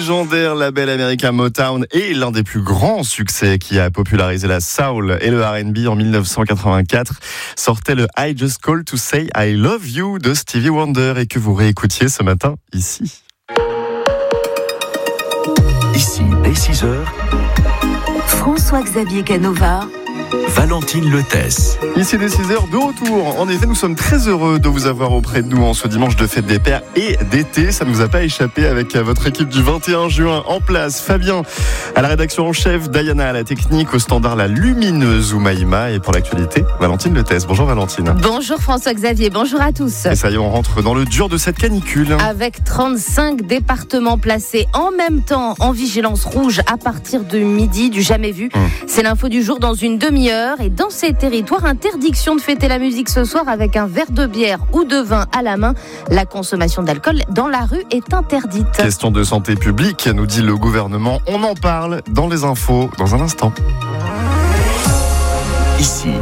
légendaire label américain Motown est l'un des plus grands succès qui a popularisé la soul et le R&B en 1984. Sortait le I Just Called to Say I Love You de Stevie Wonder et que vous réécoutiez ce matin ici. Ici, dès 6h, François-Xavier Canova, Valentine Lethès. Ici dès 6h, de retour. En effet, nous sommes très heureux de vous avoir auprès de nous en ce dimanche de fête des pères et d'été. Ça ne nous a pas échappé avec votre équipe du 21 juin en place. Fabien à la rédaction en chef, Diana à la technique, au standard la lumineuse Oumaïma et pour l'actualité, Valentine Lethès. Bonjour Valentine. Bonjour François-Xavier, bonjour à tous. Et ça y est, on rentre dans le dur de cette canicule. Avec 35 départements placés en même temps en vigilance rouge à partir de midi, du jamais vu. C'est l'info du jour dans une demi-heure. Et dans ces territoires, interdiction de fêter la musique ce soir avec un verre de bière ou de vin à la main. La consommation d'alcool dans la rue est interdite. Question de santé publique, nous dit le gouvernement. On en parle dans les infos dans un instant. Ici,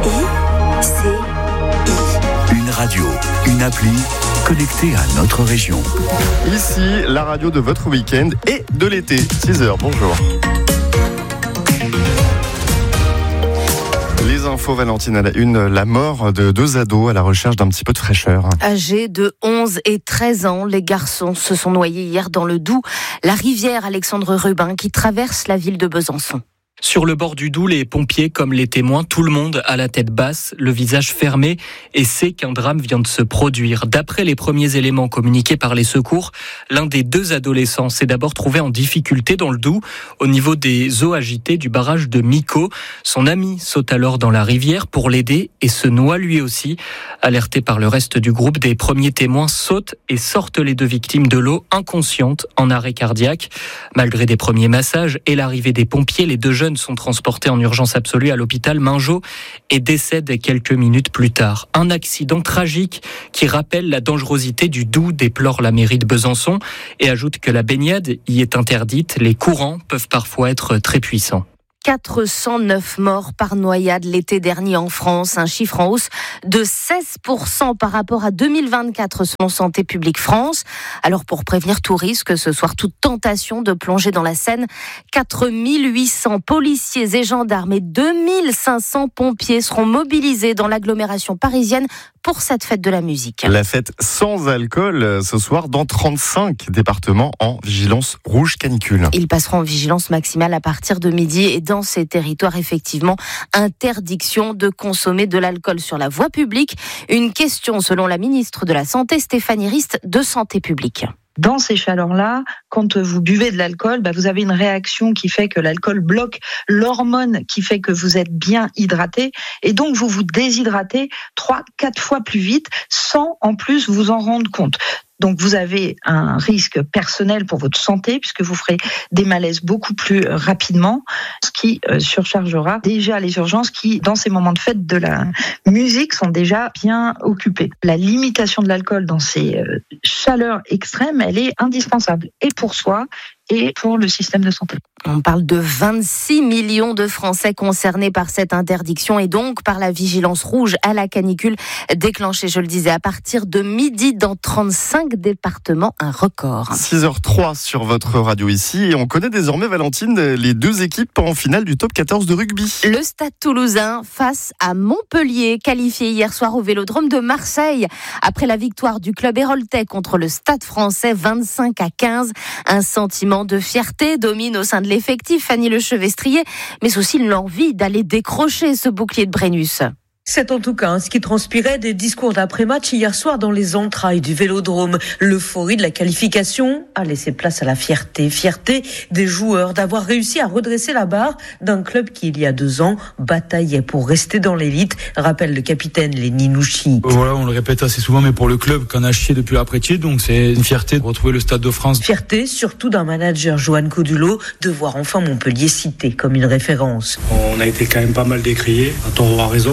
une radio, une appli connectée à notre région. Ici, la radio de votre week-end et de l'été. 6h, bonjour. Les infos, Valentine, à la une, la mort de 2 ados à la recherche d'un petit peu de fraîcheur. Âgés de 11 et 13 ans, les garçons se sont noyés hier dans le Doubs, la rivière Alexandre Rubin qui traverse la ville de Besançon. Sur le bord du Doubs, les pompiers, comme les témoins, tout le monde a la tête basse, le visage fermé et sait qu'un drame vient de se produire. D'après les premiers éléments communiqués par les secours, l'un des 2 adolescents s'est d'abord trouvé en difficulté dans le Doubs, au niveau des eaux agitées du barrage de Mico. Son ami saute alors dans la rivière pour l'aider et se noie lui aussi. Alerté par le reste du groupe, des premiers témoins sautent et sortent les 2 victimes de l'eau inconscientes en arrêt cardiaque. Malgré des premiers massages et l'arrivée des pompiers, les 2 jeunes sont transportés en urgence absolue à l'hôpital Mingeot et décèdent quelques minutes plus tard. Un accident tragique qui rappelle la dangerosité du Doubs, déplore la mairie de Besançon et ajoute que la baignade y est interdite. Les courants peuvent parfois être très puissants. 409 morts par noyade l'été dernier en France, un chiffre en hausse de 16% par rapport à 2024 selon Santé publique France. Alors pour prévenir tout risque, ce soir toute tentation de plonger dans la Seine, 4800 policiers et gendarmes et 2500 pompiers seront mobilisés dans l'agglomération parisienne pour cette fête de la musique. La fête sans alcool ce soir dans 35 départements en vigilance rouge canicule. Ils passeront en vigilance maximale à partir de midi et dans ces territoires, effectivement, interdiction de consommer de l'alcool sur la voie publique. Une question selon la ministre de la Santé, Stéphanie Rist, de Santé publique. Dans ces chaleurs-là, quand vous buvez de l'alcool, vous avez une réaction qui fait que l'alcool bloque l'hormone qui fait que vous êtes bien hydraté et donc vous vous déshydratez 3-4 fois plus vite sans en plus vous en rendre compte. Donc vous avez un risque personnel pour votre santé puisque vous ferez des malaises beaucoup plus rapidement, ce qui surchargera déjà les urgences qui, dans ces moments de fête de la musique, sont déjà bien occupées. La limitation de l'alcool dans ces chaleurs extrêmes, elle est indispensable et pour soi et pour le système de santé. On parle de 26 millions de Français concernés par cette interdiction et donc par la vigilance rouge à la canicule déclenchée, je le disais, à partir de midi dans 35 départements, un record. 6h03 sur votre radio ici et on connaît désormais, Valentine, les 2 équipes en finale du top 14 de rugby. Le Stade Toulousain face à Montpellier, qualifié hier soir au Vélodrome de Marseille. Après la victoire du club héroltais contre le Stade français 25-15, un sentiment de fierté domine au sein de l'effectif, Fanny Lechevestrier, mais aussi l'envie d'aller décrocher ce bouclier de Brennus. C'est en tout cas ce qui transpirait des discours d'après-match hier soir dans les entrailles du Vélodrome. L'euphorie de la qualification a laissé place à la fierté. Fierté des joueurs d'avoir réussi à redresser la barre d'un club qui, il y a 2 ans, bataillait pour rester dans l'élite, rappelle le capitaine Lenny Nouchi. Voilà, on le répète assez souvent, mais pour le club qu'on a chié depuis l'après-tir, donc c'est une fierté de retrouver le Stade de France. Fierté surtout d'un manager, Johan Codulot, de voir enfin Montpellier cité comme une référence. On a été quand même pas mal décriés, à tort ou à raison, mais en tout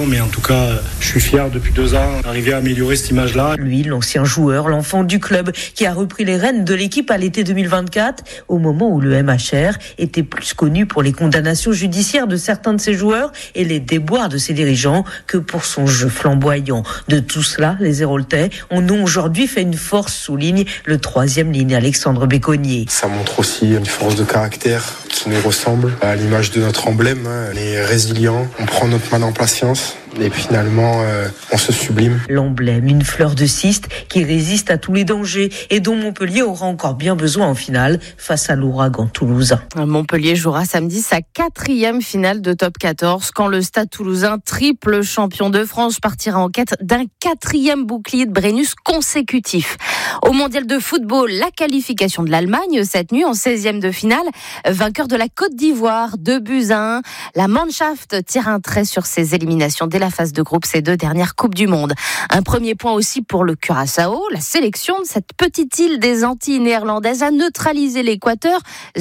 cas, je suis fier depuis 2 ans d'arriver à améliorer cette image-là. Lui, l'ancien joueur, l'enfant du club, qui a repris les rênes de l'équipe à l'été 2024, au moment où le MHR était plus connu pour les condamnations judiciaires de certains de ses joueurs et les déboires de ses dirigeants que pour son jeu flamboyant. De tout cela, les Héroltais en ont aujourd'hui fait une force, souligne le 3e ligne Alexandre Béconnier. Ça montre aussi une force de caractère qui nous ressemble à l'image de notre emblème. On est résilient, on prend notre mal en patience. Et finalement, on se sublime. L'emblème, une fleur de cyste qui résiste à tous les dangers et dont Montpellier aura encore bien besoin en finale face à l'Ouragan toulousain. Montpellier jouera samedi sa 4e finale de top 14 quand le Stade Toulousain, triple champion de France, partira en quête d'un 4e bouclier de Brennus consécutif. Au mondial de football, la qualification de l'Allemagne cette nuit en 16e de finale, vainqueur de la Côte d'Ivoire, 2-1. La Mannschaft tire un trait sur ses éliminations dès la phase de groupe ces 2 dernières Coupes du Monde. Un premier point aussi pour le Curaçao. La sélection de cette petite île des Antilles néerlandaises a neutralisé l'Équateur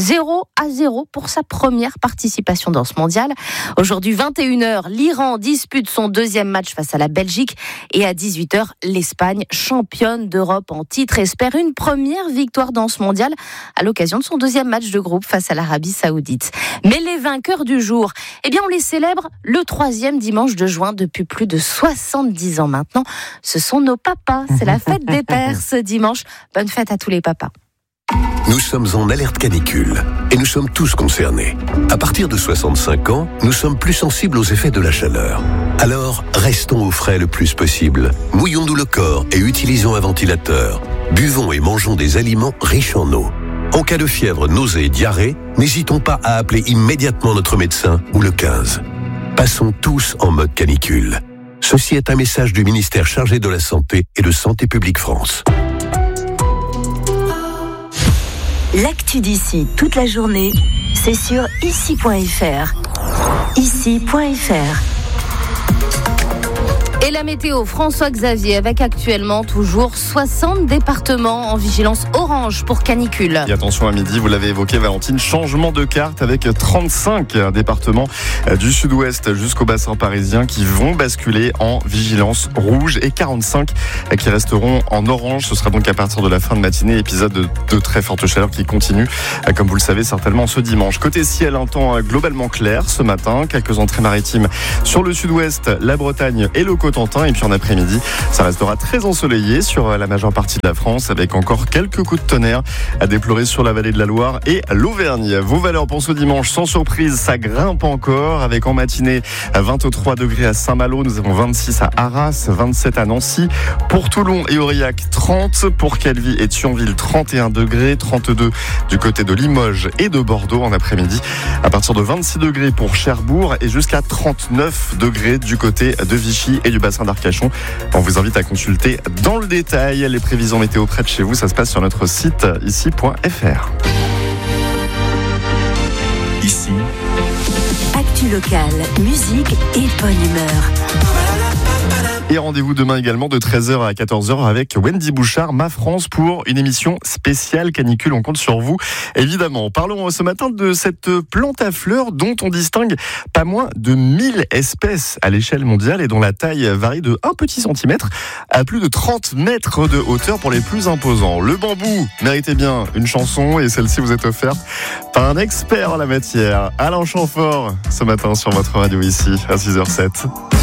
0-0 pour sa première participation dans ce mondial. Aujourd'hui 21h, l'Iran dispute son 2e match face à la Belgique et à 18h, l'Espagne, championne d'Europe en titre, espère une première victoire dans ce mondial à l'occasion de son 2e match de groupe face à l'Arabie Saoudite. Mais les vainqueurs du jour, on les célèbre le 3e dimanche de juin depuis plus de 70 ans maintenant. Ce sont nos papas. C'est la fête des pères ce dimanche. Bonne fête à tous les papas. Nous sommes en alerte canicule et nous sommes tous concernés. À partir de 65 ans, nous sommes plus sensibles aux effets de la chaleur. Alors, restons au frais le plus possible. Mouillons-nous le corps et utilisons un ventilateur. Buvons et mangeons des aliments riches en eau. En cas de fièvre, nausée et diarrhée, n'hésitons pas à appeler immédiatement notre médecin ou le 15. Passons tous en mode canicule. Ceci est un message du ministère chargé de la Santé et de Santé publique France. L'actu d'ici toute la journée, c'est sur ici.fr. Ici.fr. Et la météo, François Xavier, avec actuellement toujours 60 départements en vigilance orange pour canicule. Et attention à midi, vous l'avez évoqué Valentine, changement de carte avec 35 départements du sud-ouest jusqu'au bassin parisien qui vont basculer en vigilance rouge et 45 qui resteront en orange. Ce sera donc à partir de la fin de matinée, épisode de très forte chaleur qui continue, comme vous le savez certainement ce dimanche. Côté ciel, un temps globalement clair ce matin, quelques entrées maritimes sur le sud-ouest, la Bretagne et le Cotentin. Et puis en après-midi, ça restera très ensoleillé sur la majeure partie de la France avec encore quelques coups de tonnerre à déplorer sur la vallée de la Loire et l'Auvergne. Vos valeurs pour ce dimanche, sans surprise, ça grimpe encore avec en matinée 23 degrés à Saint-Malo, nous avons 26 à Arras, 27 à Nancy, pour Toulon et Aurillac 30, pour Calvi et Thionville 31 degrés, 32 du côté de Limoges et de Bordeaux en après-midi, à partir de 26 degrés pour Cherbourg et jusqu'à 39 degrés du côté de Vichy et du bassin d'Arcachon. On vous invite à consulter dans le détail les prévisions météo près de chez vous. Ça se passe sur notre site ici.fr. Ici. Actu locale, musique et bonne humeur. Et rendez-vous demain également de 13h à 14h avec Wendy Bouchard, Ma France, pour une émission spéciale canicule. On compte sur vous, évidemment. Parlons ce matin de cette plante à fleurs dont on distingue pas moins de 1000 espèces à l'échelle mondiale et dont la taille varie de 1 petit centimètre à plus de 30 mètres de hauteur pour les plus imposants. Le bambou méritait bien une chanson et celle-ci vous est offerte par un expert en la matière, Alain Chamfort, ce matin sur votre radio ici à 6h07.